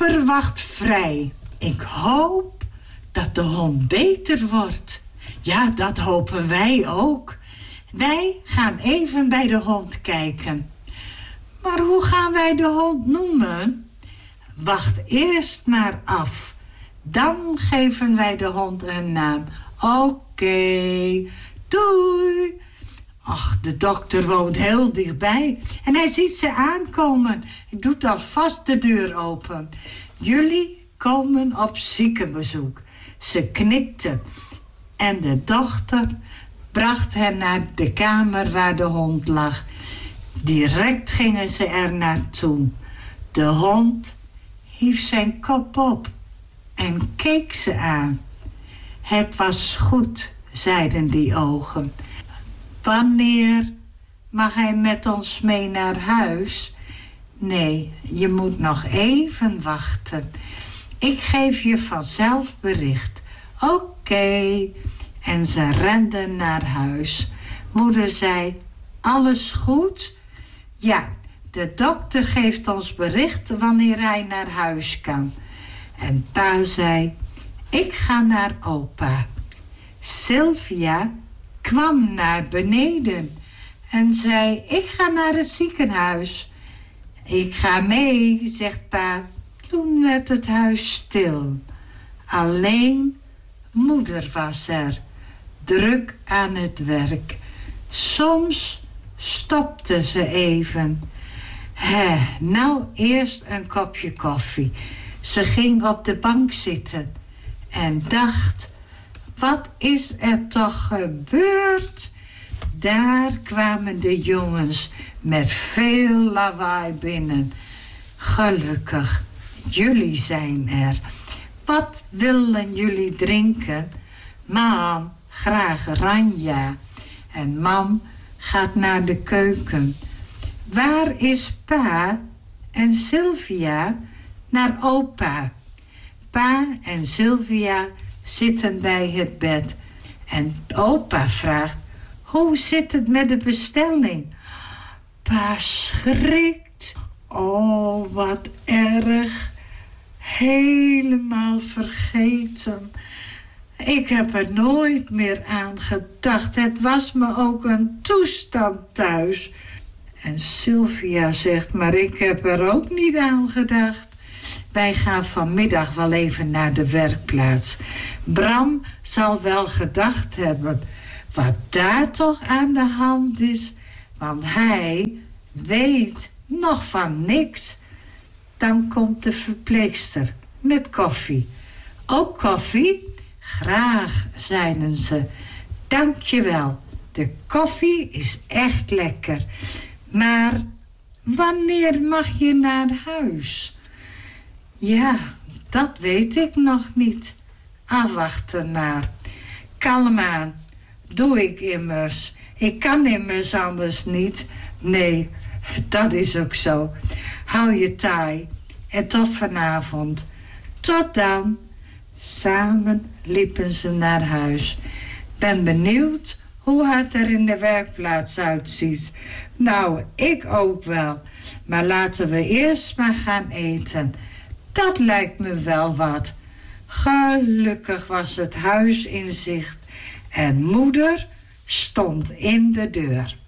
onverwacht vrij. Ik hoop dat de hond beter wordt. Ja, dat hopen wij ook. Wij gaan even bij de hond kijken. Maar hoe gaan wij de hond noemen? Wacht eerst maar af. Dan geven wij de hond een naam. Oké, doei. Ach, de dokter woont heel dichtbij en hij ziet ze aankomen. Ik doe alvast de deur open. Jullie komen op ziekenbezoek. Ze knikte en de dochter bracht hen naar de kamer waar de hond lag. Direct gingen ze er naartoe. De hond hief zijn kop op en keek ze aan. Het was goed, zeiden die ogen. Wanneer mag hij met ons mee naar huis? Nee, je moet nog even wachten. Ik geef je vanzelf bericht. Oké. En ze renden naar huis. Moeder zei, alles goed? Ja, de dokter geeft ons bericht wanneer hij naar huis kan. En pa zei, ik ga naar opa. Sylvia kwam naar beneden en zei, ik ga naar het ziekenhuis. Ik ga mee, zegt pa. Toen werd het huis stil. Alleen moeder was er, druk aan het werk. Soms stopte ze even. Nou eerst een kopje koffie. Ze ging op de bank zitten en dacht, wat is er toch gebeurd? Daar kwamen de jongens met veel lawaai binnen. Gelukkig, jullie zijn er. Wat willen jullie drinken? Mam, graag oranje. En mam gaat naar de keuken. Waar is pa en Sylvia? Naar opa. Pa en Sylvia zitten bij het bed. En opa vraagt, hoe zit het met de bestelling? Pa schrikt. Oh, wat erg. Helemaal vergeten. Ik heb er nooit meer aan gedacht. Het was me ook een toestand thuis. En Sylvia zegt, maar ik heb er ook niet aan gedacht. Wij gaan vanmiddag wel even naar de werkplaats. Bram zal wel gedacht hebben wat daar toch aan de hand is. Want hij weet nog van niks. Dan komt de verpleegster met koffie. Ook koffie? Graag, zeiden ze. Dank je wel. De koffie is echt lekker. Maar wanneer mag je naar huis? Ja, dat weet ik nog niet. Afwachten maar. Kalm aan. Doe ik immers. Ik kan immers anders niet. Nee, dat is ook zo. Hou je taai. En tot vanavond. Tot dan. Samen liepen ze naar huis. Ben benieuwd hoe het er in de werkplaats uitziet. Nou, ik ook wel. Maar laten we eerst maar gaan eten. Dat lijkt me wel wat. Gelukkig was het huis in zicht en moeder stond in de deur.